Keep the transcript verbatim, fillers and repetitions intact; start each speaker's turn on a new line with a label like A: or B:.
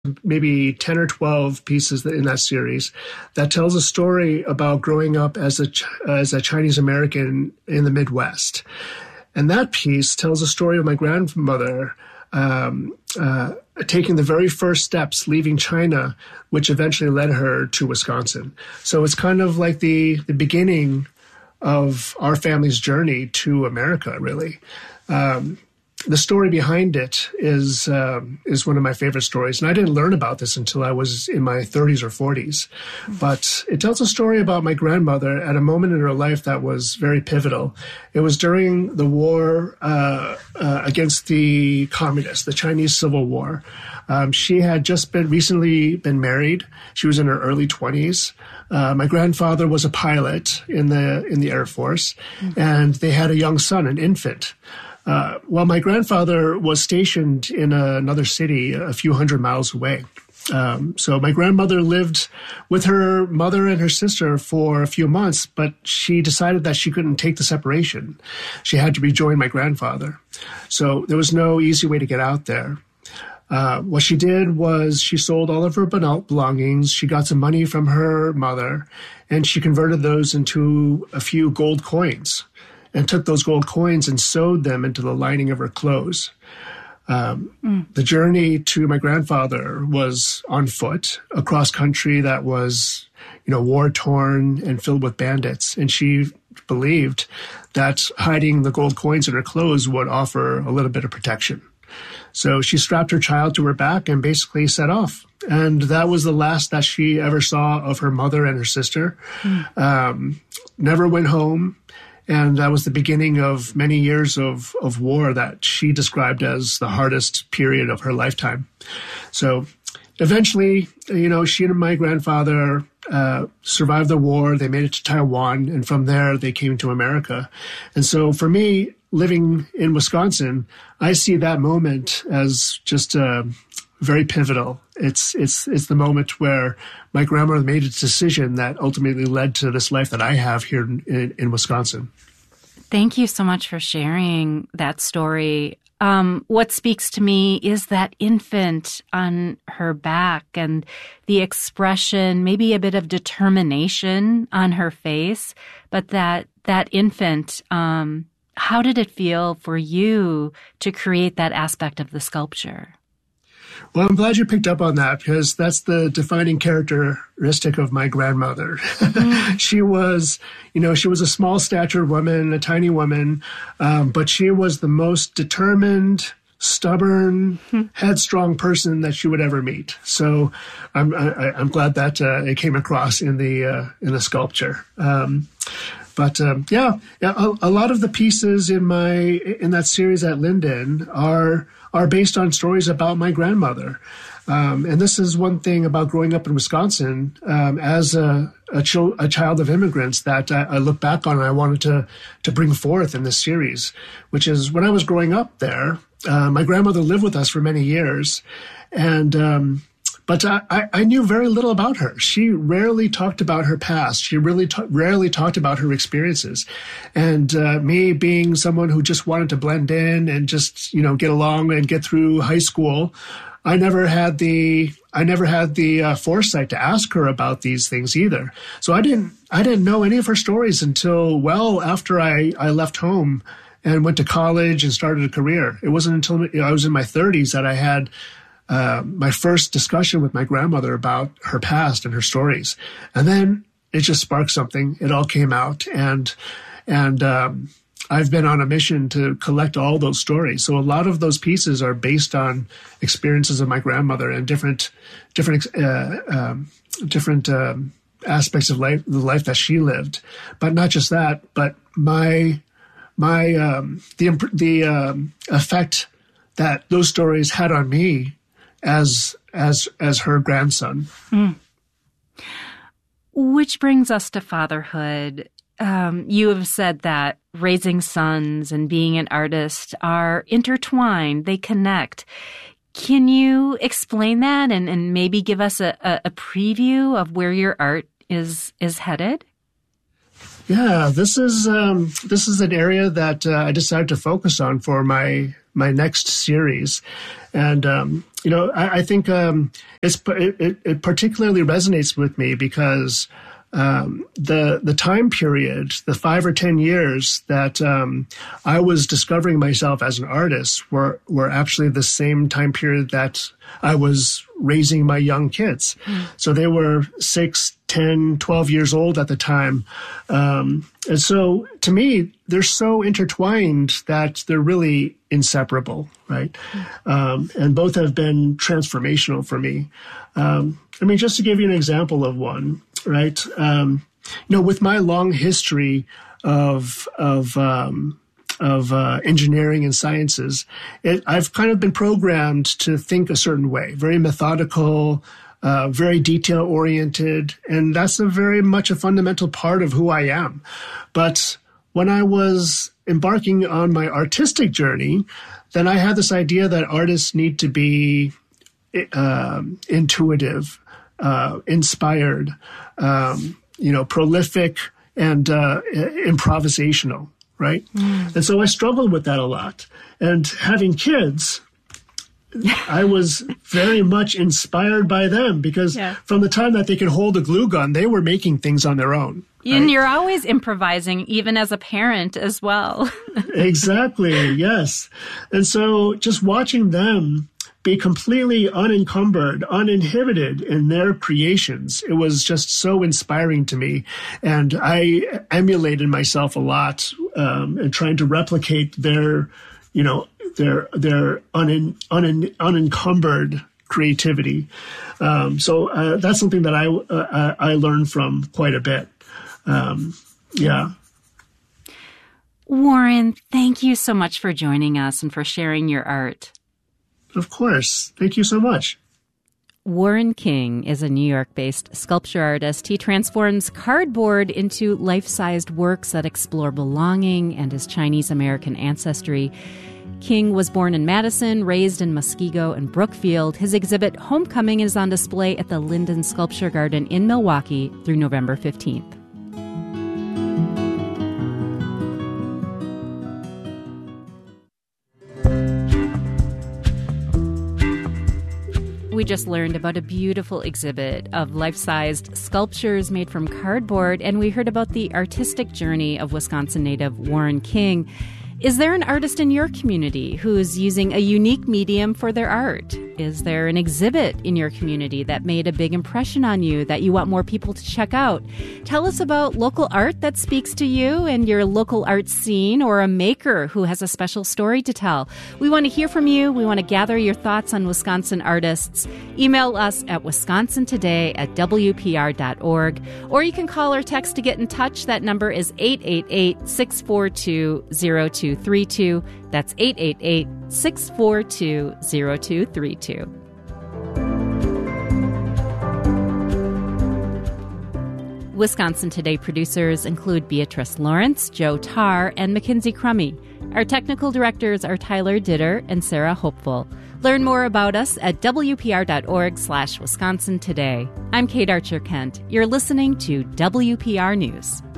A: maybe ten or twelve pieces in that series that tells a story about growing up as a as a Chinese American in the Midwest. And that piece tells a story of my grandmother um, uh, taking the very first steps, leaving China, which eventually led her to Wisconsin. So it's kind of like the, the beginning of our family's journey to America, really. Um, The story behind it is um, is one of my favorite stories. And I didn't learn about this until I was in my thirties or forties. But it tells a story about my grandmother at a moment in her life that was very pivotal. It was during the war uh, uh, against the communists, the Chinese Civil War. Um, she had just been recently been married. She was in her early twenties. Uh, my grandfather was a pilot in the in the Air Force, mm-hmm. and they had a young son, an infant. Uh, well, my grandfather was stationed in a, another city a few hundred miles away. Um, so my grandmother lived with her mother and her sister for a few months, but she decided that she couldn't take the separation. She had to rejoin my grandfather. So there was no easy way to get out there. Uh, what she did was she sold all of her belongings. She got some money from her mother, and she converted those into a few gold coins, and took those gold coins and sewed them into the lining of her clothes. Um, mm. The journey to my grandfather was on foot, across country that was, you know, war-torn and filled with bandits. And she believed that hiding the gold coins in her clothes would offer a little bit of protection. So she strapped her child to her back and basically set off. And that was the last that she ever saw of her mother and her sister. Mm. Um, never went home. And that was the beginning of many years of, of war that she described as the hardest period of her lifetime. So eventually, you know, she and my grandfather uh, survived the war. They made it to Taiwan. And from there, they came to America. And so for me, living in Wisconsin, I see that moment as just uh, very pivotal. It's it's it's the moment where my grandmother made a decision that ultimately led to this life that I have here in, in, in Wisconsin.
B: Thank you so much for sharing that story. Um, what speaks to me is that infant on her back and the expression, maybe a bit of determination on her face, but that that infant, um, how did it feel for you to create that aspect of the sculpture?
A: Well, I'm glad you picked up on that, because that's the defining characteristic of my grandmother. Mm-hmm. She was, you know, she was a small statured woman, a tiny woman, um, but she was the most determined, stubborn, mm-hmm. headstrong person that you would ever meet. So I'm I, I'm glad that uh, it came across in the uh, in the sculpture. Um, But um, yeah, yeah a, a lot of the pieces in my in that series at Linden are are based on stories about my grandmother. Um, and this is one thing about growing up in Wisconsin um, as a a, ch- a child of immigrants that I, I look back on and I wanted to to bring forth in this series, which is when I was growing up there, uh, my grandmother lived with us for many years, and um, But I, I knew very little about her. She rarely talked about her past. She really ta- rarely talked about her experiences. And uh, me being someone who just wanted to blend in and just, you know, get along and get through high school, I never had the I never had the uh, foresight to ask her about these things either. So I didn't I didn't know any of her stories until well after I, I left home and went to college and started a career. It wasn't until I was in my thirties that I had Uh, my first discussion with my grandmother about her past and her stories. And then it just sparked something. It all came out. And and um, I've been on a mission to collect all those stories. So a lot of those pieces are based on experiences of my grandmother and different different uh, um, different um, aspects of life, the life that she lived. But not just that, but my my um, the the um, effect that those stories had on me as as as her grandson. Mm.
B: Which brings us to fatherhood. Um, you have said that raising sons and being an artist are intertwined. They connect. Can you explain that and, and maybe give us a, a, a preview of where your art is is headed?
A: Yeah, this is um, this is an area that uh, I decided to focus on for my my next series, and um, you know, I, I think um, it's it, it particularly resonates with me because um, the the time period, the five or ten years that um, I was discovering myself as an artist, were were actually the same time period that I was raising my young kids. Mm. So they were six, ten, twelve years old at the time. Um, and so to me, they're so intertwined that they're really inseparable, right? Mm. Um, and both have been transformational for me. Um, I mean, just to give you an example of one, right? Um, you know, with my long history of, of, um, of uh, engineering and sciences, it, I've kind of been programmed to think a certain way, very methodical, uh, very detail-oriented, and that's a very much a fundamental part of who I am. But when I was embarking on my artistic journey, then I had this idea that artists need to be uh, intuitive, uh, inspired, um, you know, prolific, and uh, improvisational. Right. Mm. And so I struggled with that a lot. And having kids, I was very much inspired by them because yeah. from the time that they could hold a glue gun, they were making things on their own. Right?
B: And you're always improvising, even as a parent as well.
A: Exactly. Yes. And so just watching them be completely unencumbered, uninhibited in their creations. It was just so inspiring to me. And I emulated myself a lot um, in trying to replicate their, you know, their their un, un, unencumbered creativity. Um, so uh, that's something that I, uh, I learned from quite a bit. Um, yeah.
B: Warren, thank you so much for joining us and for sharing your art.
A: Of course. Thank you so much.
B: Warren King is a New York-based sculpture artist. He transforms cardboard into life-sized works that explore belonging and his Chinese-American ancestry. King was born in Madison, raised in Muskego and Brookfield. His exhibit, Homecoming, is on display at the Linden Sculpture Garden in Milwaukee through November fifteenth. We just learned about a beautiful exhibit of life-sized sculptures made from cardboard, and we heard about the artistic journey of Wisconsin native Warren King. Is there an artist in your community who's using a unique medium for their art? Is there an exhibit in your community that made a big impression on you that you want more people to check out? Tell us about local art that speaks to you and your local art scene, or a maker who has a special story to tell. We want to hear from you. We want to gather your thoughts on Wisconsin artists. Email us at wisconsin today at w p r dot org, or you can call or text to get in touch. That number is eight eight eight, six four two, zero two three two. That's eight eight eight, six four two, zero two three two. Wisconsin Today producers include Beatrice Lawrence, Joe Tarr, and Mackenzie Crummy. Our technical directors are Tyler Ditter and Sarah Hopeful. Learn more about us at w p r dot org slash Wisconsin Today. I'm Kate Archer-Kent. You're listening to W P R News.